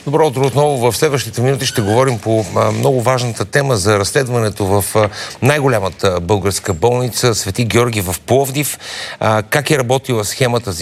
Добро утро отново. В следващите минути ще говорим по много важната тема за разследването в най-голямата българска болница Свети Георги в Пловдив. Как е работила схемата за